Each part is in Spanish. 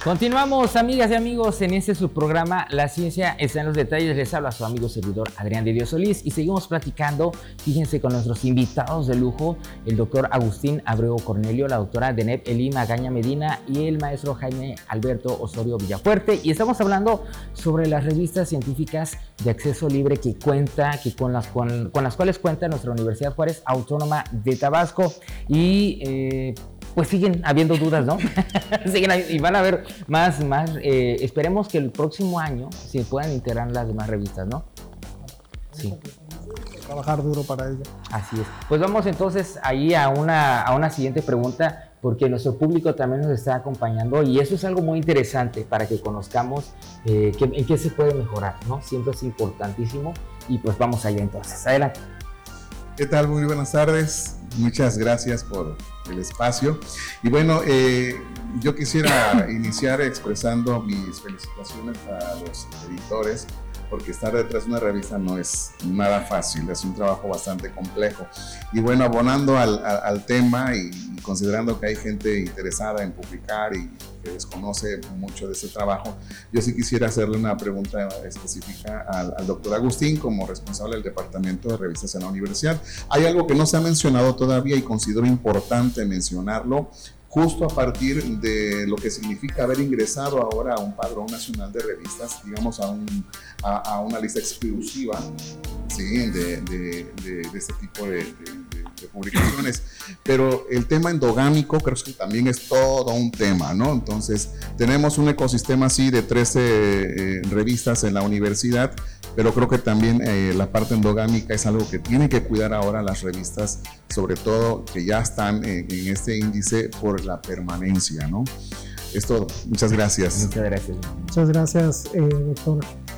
Continuamos, amigas y amigos, en este subprograma La Ciencia está en los detalles. Les habla su amigo servidor Adrián de Dios Solís y seguimos platicando, fíjense, con nuestros invitados de lujo, el doctor Agustín Abreu Cornelio, la doctora Deneb Eli Magaña Medina y el maestro Jaime Alberto Osorio Villafuerte, y estamos hablando sobre las revistas científicas de acceso libre con las cuales cuenta nuestra Universidad Juárez Autónoma de Tabasco. Y pues siguen habiendo dudas, ¿no? Y van a haber más. Esperemos que el próximo año se puedan integrar las demás revistas, ¿no? Sí. Trabajar duro para ello. Así es. Pues vamos entonces ahí a una siguiente pregunta, porque nuestro público también nos está acompañando y eso es algo muy interesante para que conozcamos en qué se puede mejorar, ¿no? Siempre es importantísimo y pues vamos allá entonces. Adelante. ¿Qué tal? Muy buenas tardes. Muchas gracias por el espacio. Y bueno, yo quisiera iniciar expresando mis felicitaciones a los editores, porque estar detrás de una revista no es nada fácil, es un trabajo bastante complejo. Y bueno, abonando al tema y considerando que hay gente interesada en publicar y que desconoce mucho de ese trabajo, yo sí quisiera hacerle una pregunta específica al doctor Agustín como responsable del departamento de revistas en la universidad. Hay algo que no se ha mencionado todavía y considero importante mencionarlo, justo a partir de lo que significa haber ingresado ahora a un padrón nacional de revistas, digamos a una lista exclusiva, ¿sí? de este tipo de publicaciones. Pero el tema endogámico creo que también es todo un tema, ¿no? Entonces tenemos un ecosistema así de 13 revistas en la universidad, pero creo que también la parte endogámica es algo que tienen que cuidar ahora las revistas, sobre todo que ya están en este índice por la permanencia, ¿no? Es todo. Muchas gracias. Muchas gracias. Muchas gracias, doctor.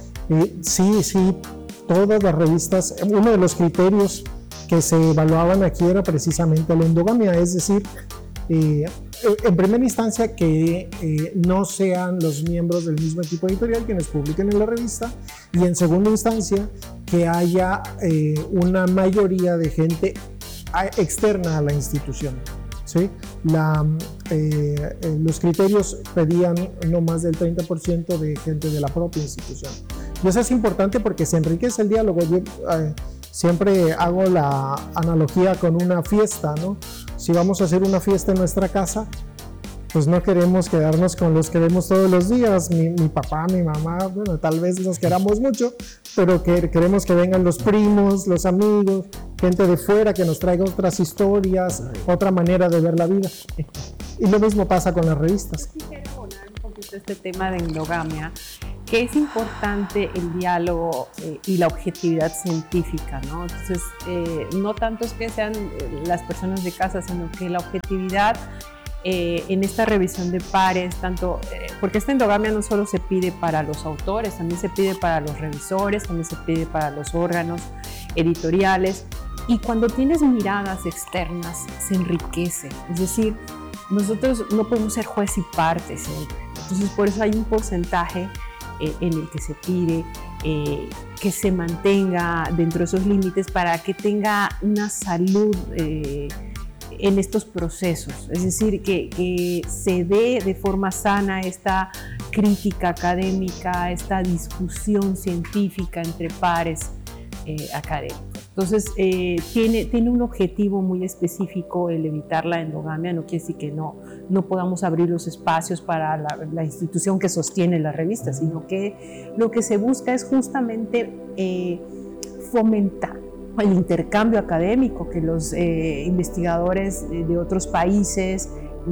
Sí, todas las revistas, uno de los criterios que se evaluaban aquí era precisamente la endogamia, es decir, en primera instancia que no sean los miembros del mismo equipo editorial quienes publiquen en la revista, y en segunda instancia que haya una mayoría de gente externa a la institución, ¿sí? Los criterios pedían no más del 30% de gente de la propia institución. Y eso es importante porque se enriquece el diálogo. Yo siempre hago la analogía con una fiesta, ¿no? Si vamos a hacer una fiesta en nuestra casa, pues no queremos quedarnos con los que vemos todos los días, mi papá, mi mamá, bueno, tal vez los queramos mucho, pero queremos que vengan los primos, los amigos, gente de fuera que nos traiga otras historias, otra manera de ver la vida. Y lo mismo pasa con las revistas. Quisiera abonar un poquito este tema de endogamia, que es importante el diálogo y la objetividad científica, ¿no? Entonces, no tanto es que sean las personas de casa, sino que la objetividad en esta revisión de pares, tanto porque esta endogamia no solo se pide para los autores, también se pide para los revisores, también se pide para los órganos editoriales, y cuando tienes miradas externas se enriquece, es decir, nosotros no podemos ser juez y parte siempre, entonces por eso hay un porcentaje en el que se pide que se mantenga dentro de esos límites para que tenga una salud en estos procesos, es decir, que se dé de forma sana esta crítica académica, esta discusión científica entre pares académicos. Entonces, tiene un objetivo muy específico el evitar la endogamia. No quiere decir que no podamos abrir los espacios para la institución que sostiene la revista, sino que lo que se busca es justamente fomentar el intercambio académico, que los investigadores de otros países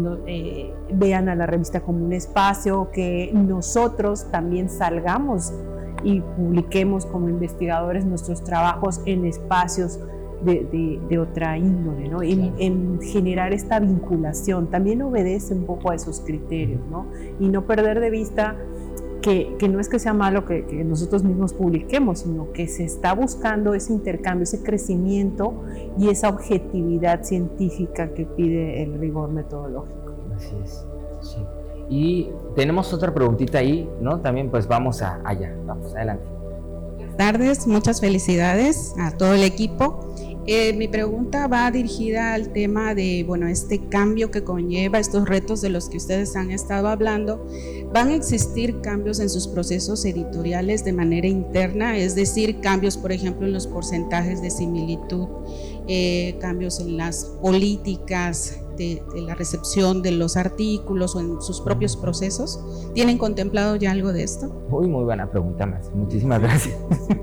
vean a la revista como un espacio, que nosotros también salgamos y publiquemos como investigadores nuestros trabajos en espacios de otra índole, ¿no? En generar esta vinculación, también obedece un poco a esos criterios, ¿no? Y no perder de vista que no es que sea malo que nosotros mismos publiquemos, sino que se está buscando ese intercambio, ese crecimiento y esa objetividad científica que pide el rigor metodológico. Así es, sí. Y tenemos otra preguntita ahí, ¿no? También pues vamos allá, vamos, adelante. Buenas tardes, muchas felicidades a todo el equipo. Mi pregunta va dirigida al tema de, bueno, este cambio que conlleva estos retos de los que ustedes han estado hablando. ¿Van a existir cambios en sus procesos editoriales de manera interna? Es decir, cambios, por ejemplo, en los porcentajes de similitud, cambios en las políticas de la recepción de los artículos o en sus propios procesos. ¿Tienen contemplado ya algo de esto? Muy buena pregunta, más. Muchísimas gracias.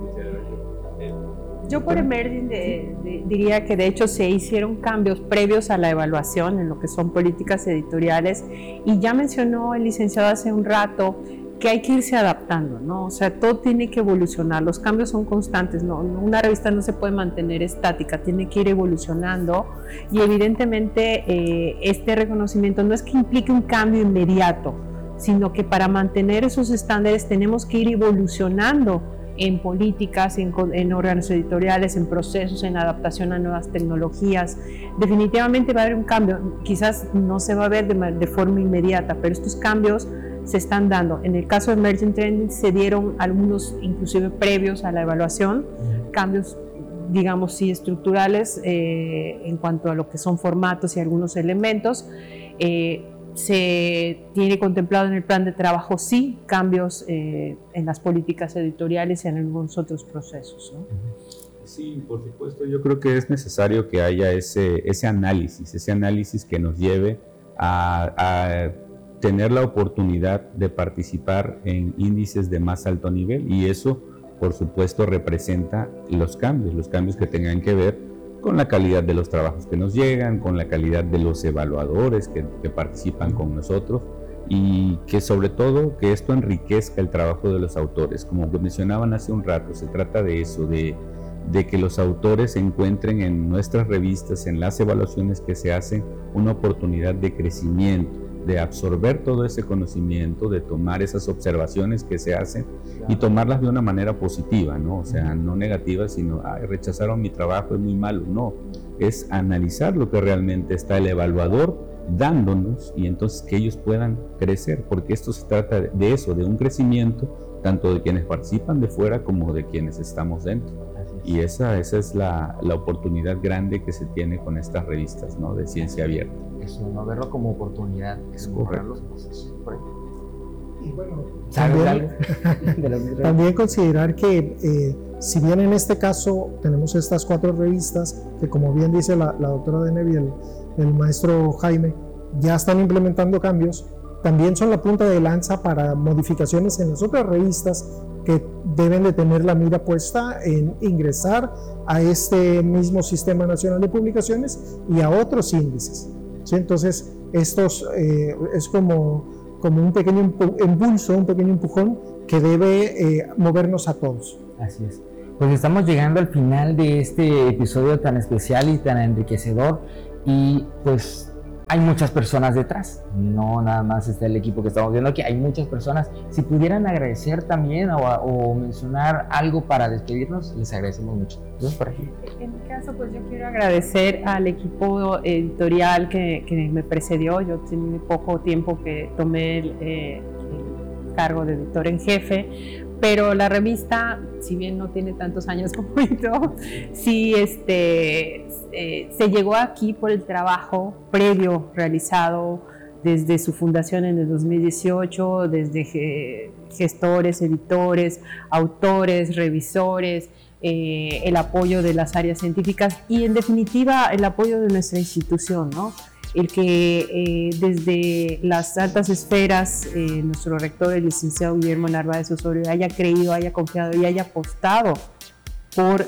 Yo por Emerging diría que de hecho se hicieron cambios previos a la evaluación en lo que son políticas editoriales, y ya mencionó el licenciado hace un rato que hay que irse adaptando, ¿no? O sea, todo tiene que evolucionar, los cambios son constantes, ¿no? Una revista no se puede mantener estática, tiene que ir evolucionando, y evidentemente este reconocimiento no es que implique un cambio inmediato, sino que para mantener esos estándares tenemos que ir evolucionando en políticas, en órganos editoriales, en procesos, en adaptación a nuevas tecnologías. Definitivamente va a haber un cambio, quizás no se va a ver de forma inmediata, pero estos cambios se están dando. En el caso de Emerging Trends se dieron algunos, inclusive previos a la evaluación, cambios, digamos, sí, estructurales en cuanto a lo que son formatos y algunos elementos. Se tiene contemplado en el plan de trabajo, sí, cambios en las políticas editoriales y en algunos otros procesos, ¿no? Sí, por supuesto, yo creo que es necesario que haya ese análisis que nos lleve a tener la oportunidad de participar en índices de más alto nivel, y eso, por supuesto, representa los cambios que tengan que ver con la calidad de los trabajos que nos llegan, con la calidad de los evaluadores que participan con nosotros, y que sobre todo que esto enriquezca el trabajo de los autores. Como mencionaban hace un rato, se trata de eso, de que los autores encuentren en nuestras revistas, en las evaluaciones que se hacen, una oportunidad de crecimiento, de absorber todo ese conocimiento, de tomar esas observaciones que se hacen y tomarlas de una manera positiva, ¿no? O sea, no negativa, sino rechazaron mi trabajo, es muy malo. No, es analizar lo que realmente está el evaluador dándonos, y entonces que ellos puedan crecer, porque esto se trata de eso, de un crecimiento tanto de quienes participan de fuera como de quienes estamos dentro. Y esa es la oportunidad grande que se tiene con estas revistas, ¿no? De ciencia abierta. Eso, no verlo como oportunidad, es correcto. Y bueno, también, también considerar que si bien en este caso tenemos estas 4 revistas que, como bien dice la doctora Denevi y el maestro Jaime, ya están implementando cambios, también son la punta de lanza para modificaciones en las otras revistas que deben de tener la mira puesta en ingresar a este mismo Sistema Nacional de Publicaciones y a otros índices. ¿Sí? Entonces, estos es como un pequeño impulso, un pequeño empujón que debe movernos a todos. Así es. Pues estamos llegando al final de este episodio tan especial y tan enriquecedor, y pues hay muchas personas detrás, no nada más está el equipo que estamos viendo aquí, hay muchas personas. Si pudieran agradecer también o mencionar algo para despedirnos, les agradecemos mucho. ¿Entonces, por aquí? En mi caso, pues yo quiero agradecer al equipo editorial que me precedió. Yo tenía poco tiempo que tomé el cargo de editor en jefe, pero la revista, si bien no tiene tantos años como yo, sí se llegó aquí por el trabajo previo realizado desde su fundación en el 2018, desde gestores, editores, autores, revisores, el apoyo de las áreas científicas y, en definitiva, el apoyo de nuestra institución, ¿no? El que desde las altas esferas nuestro rector, el licenciado Guillermo Narváez Osorio, haya creído, haya confiado y haya apostado por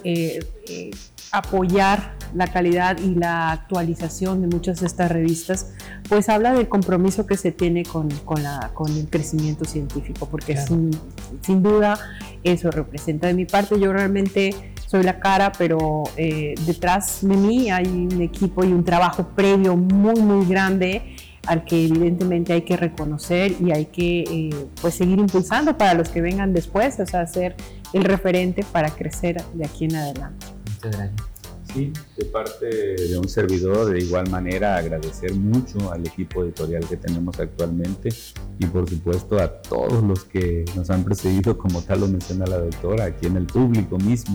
apoyar la calidad y la actualización de muchas de estas revistas, pues habla del compromiso que se tiene con el crecimiento científico, porque claro, sin duda eso representa. De mi parte, yo realmente soy la cara, pero detrás de mí hay un equipo y un trabajo previo muy grande al que evidentemente hay que reconocer y hay que pues seguir impulsando para los que vengan después, o sea, ser el referente para crecer de aquí en adelante. Muchas gracias. Sí, de parte de un servidor, de igual manera agradecer mucho al equipo editorial que tenemos actualmente y por supuesto a todos los que nos han precedido, como tal lo menciona la doctora, aquí en el público mismo,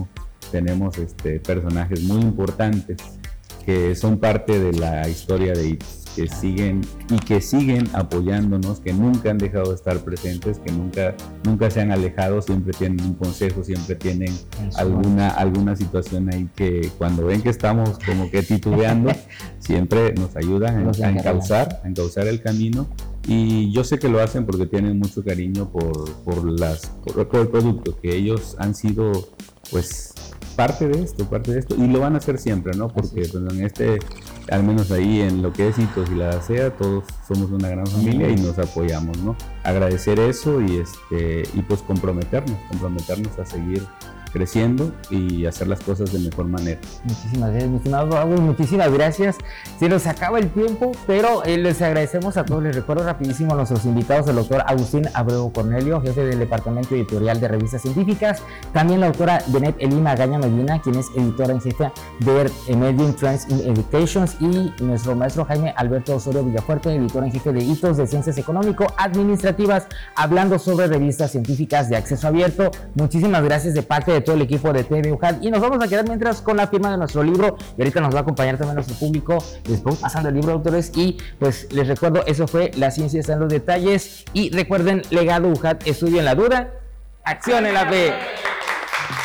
tenemos personajes muy importantes que son parte de la historia de ITOS, que siguen apoyándonos, que nunca han dejado de estar presentes, que nunca se han alejado, siempre tienen un consejo, siempre tienen alguna situación ahí que cuando ven que estamos como que titubeando, siempre nos ayudan a encauzar el camino. Y yo sé que lo hacen porque tienen mucho cariño por el producto, que ellos han sido pues parte de esto, y lo van a hacer siempre, ¿no? Porque pues, al menos ahí en lo que es ITOS y la DACEA, todos somos una gran familia y nos apoyamos, ¿no? Agradecer eso y pues comprometernos a seguir creciendo y hacer las cosas de mejor manera. Muchísimas gracias, mi estimado Agus, muchísimas gracias. Se nos acaba el tiempo, pero les agradecemos a todos. Les recuerdo rapidísimo a nuestros invitados, el doctor Agustín Abreu Cornelio, jefe del Departamento Editorial de Revistas Científicas, también la doctora Janet Elima Gaña Medina, quien es editora en jefe de Emerging Trends in Education, y nuestro maestro Jaime Alberto Osorio Villafuerte, editor en jefe de ITOS de Ciencias Económico-Administrativas, hablando sobre revistas científicas de acceso abierto. Muchísimas gracias de parte de todo el equipo de TV UJAT, y nos vamos a quedar mientras con la firma de nuestro libro, y ahorita nos va a acompañar también nuestro público. Les voy pasando el libro, doctores, y pues les recuerdo, eso fue La Ciencia está en los detalles, y recuerden, legado UJAT, estudio en la duda, acción en la fe.